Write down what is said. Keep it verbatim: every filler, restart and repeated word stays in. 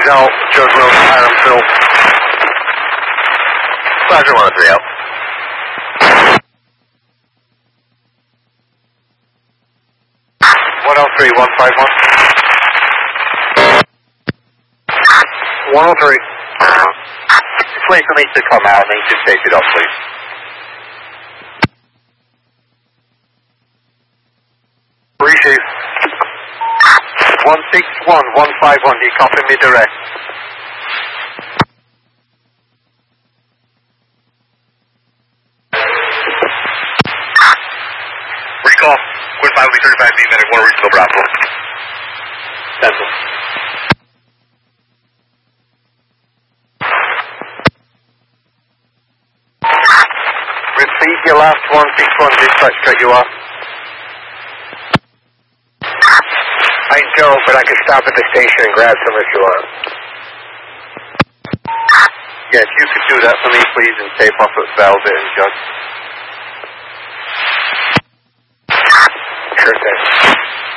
Golf, Jug Road, Hiram Phil. Roger, one oh three out. one oh three, one five one. one oh three. Just wait for me to come out and then you can take it up, please. Appreciate. one six one, one five one, you copy me direct. Recall, Quinn five thirty-five feet, medic, one regional Bravo. Cancel. Repeat your last one six one, dispatch cut you off. I don't, but I can stop at the station and grab some if you want. Yeah, if you could do that for me, please, and tape off at Velvet and Jug. Sure thing.